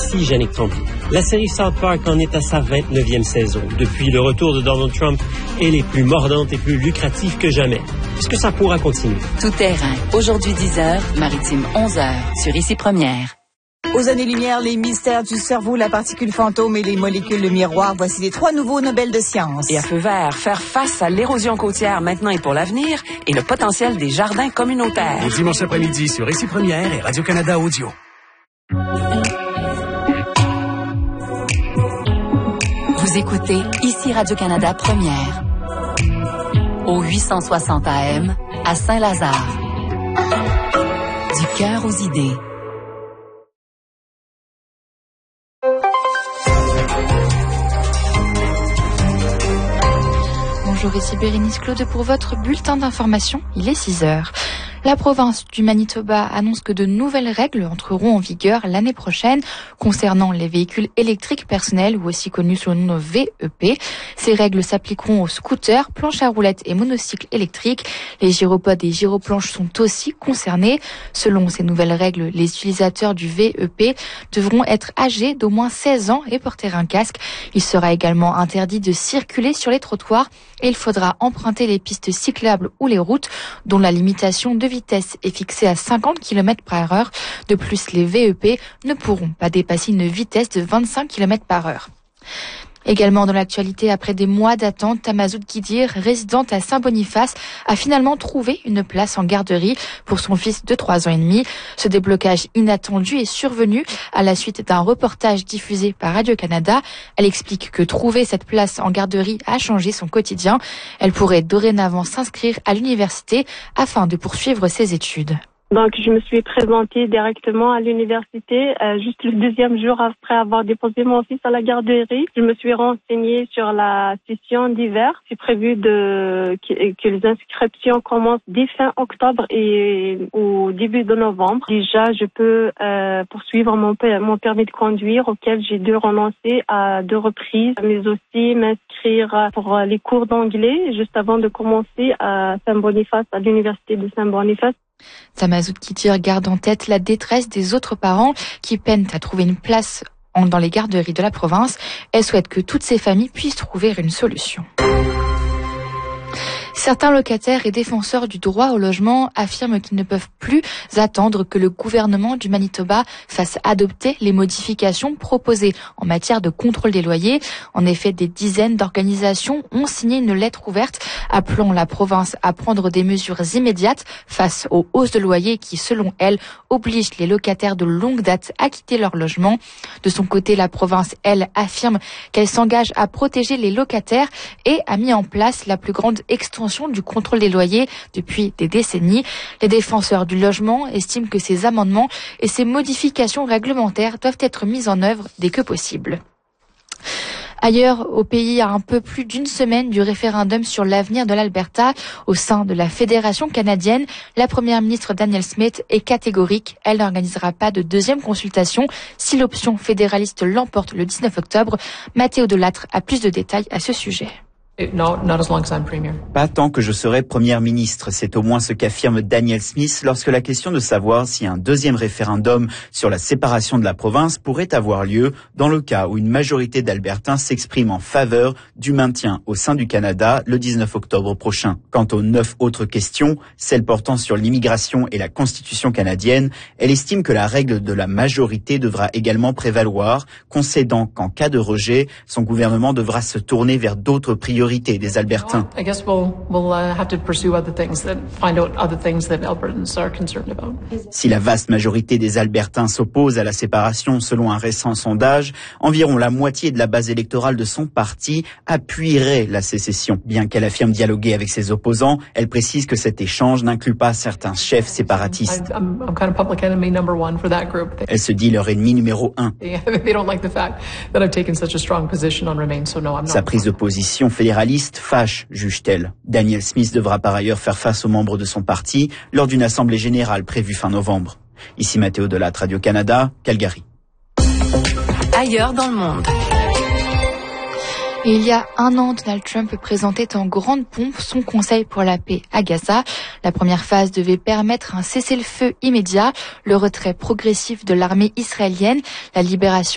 Ici Yannick Tremblay. La série South Park en est à sa 29e saison. Depuis le retour de Donald Trump, elle est plus mordante et plus lucrative que jamais. Est-ce que ça pourra continuer? Tout terrain. Aujourd'hui 10h, Maritime 11h, sur Ici Première. Aux années-lumière, les mystères du cerveau, la particule fantôme et les molécules de miroir. Voici les 3 nouveaux Nobel de sciences. Et à feu vert, faire face à l'érosion côtière maintenant et pour l'avenir et le potentiel des jardins communautaires. Le dimanche après-midi sur Ici Première et Radio-Canada Audio. Vous écoutez Ici Radio-Canada Première. Au 860 AM, à Saint-Lazare. Du cœur aux idées. Bonjour, ici Bérénice Claude pour votre bulletin d'information. Il est 6h. La province du Manitoba annonce que de nouvelles règles entreront en vigueur l'année prochaine concernant les véhicules électriques personnels ou aussi connus sous le nom de VEP. Ces règles s'appliqueront aux scooters, planches à roulettes et monocycles électriques. Les gyropodes et gyroplanches sont aussi concernés. Selon ces nouvelles règles, les utilisateurs du VEP devront être âgés d'au moins 16 ans et porter un casque. Il sera également interdit de circuler sur les trottoirs et il faudra emprunter les pistes cyclables ou les routes dont la limitation de vitesse est fixée à 50 km/h. De plus, les VEP ne pourront pas dépasser une vitesse de 25 km/h. Également dans l'actualité, après des mois d'attente, Tamazout Kidir, résidente à Saint-Boniface, a finalement trouvé une place en garderie pour son fils de 3 ans et demi. Ce déblocage inattendu est survenu à la suite d'un reportage diffusé par Radio-Canada. Elle explique que trouver cette place en garderie a changé son quotidien. Elle pourrait dorénavant s'inscrire à l'université afin de poursuivre ses études. Donc, je me suis présentée directement à l'université, juste le 2e jour après avoir déposé mon fils à la garderie. Je me suis renseignée sur la session d'hiver. C'est prévu que les inscriptions commencent dès fin octobre et au début de novembre. Déjà, je peux poursuivre mon permis de conduire auquel j'ai dû renoncer à 2 reprises, mais aussi m'inscrire pour les cours d'anglais juste avant de commencer à Saint-Boniface, à l'université de Saint-Boniface. Tamazout Kidir garde en tête la détresse des autres parents qui peinent à trouver une place dans les garderies de la province. Elle souhaite que toutes ces familles puissent trouver une solution. Certains locataires et défenseurs du droit au logement affirment qu'ils ne peuvent plus attendre que le gouvernement du Manitoba fasse adopter les modifications proposées en matière de contrôle des loyers. En effet, des dizaines d'organisations ont signé une lettre ouverte appelant la province à prendre des mesures immédiates face aux hausses de loyers qui, selon elles, obligent les locataires de longue date à quitter leur logement. De son côté, la province, elle, affirme qu'elle s'engage à protéger les locataires et a mis en place la plus grande extension du contrôle des loyers depuis des décennies. Les défenseurs du logement estiment que ces amendements et ces modifications réglementaires doivent être mises en œuvre dès que possible. Ailleurs, au pays, à un peu plus d'une semaine du référendum sur l'avenir de l'Alberta, au sein de la Fédération canadienne, la première ministre Danielle Smith est catégorique. Elle n'organisera pas de deuxième consultation si l'option fédéraliste l'emporte le 19 octobre. Mathéo Delattre a plus de détails à ce sujet. Pas tant que je serai première ministre, c'est au moins ce qu'affirme Danielle Smith lorsque la question de savoir si un deuxième référendum sur la séparation de la province pourrait avoir lieu dans le cas où une majorité d'Albertains s'exprime en faveur du maintien au sein du Canada le 19 octobre prochain. Quant aux 9 autres questions, celles portant sur l'immigration et la Constitution canadienne, elle estime que la règle de la majorité devra également prévaloir, concédant qu'en cas de rejet, son gouvernement devra se tourner vers d'autres priorités des Albertains. Si la vaste majorité des Albertains s'oppose à la séparation selon un récent sondage, environ la moitié de la base électorale de son parti appuierait la sécession. Bien qu'elle affirme dialoguer avec ses opposants, elle précise que cet échange n'inclut pas certains chefs séparatistes. Elle se dit leur ennemi numéro 1. Sa prise de position fédéraliste fâche, juge-t-elle. Danielle Smith devra par ailleurs faire face aux membres de son parti lors d'une assemblée générale prévue fin novembre. Ici Mathéo Delattre, Radio-Canada, Calgary. Ailleurs dans le monde. Il y a un an, Donald Trump présentait en grande pompe son conseil pour la paix à Gaza. La première phase devait permettre un cessez-le-feu immédiat, le retrait progressif de l'armée israélienne, la libération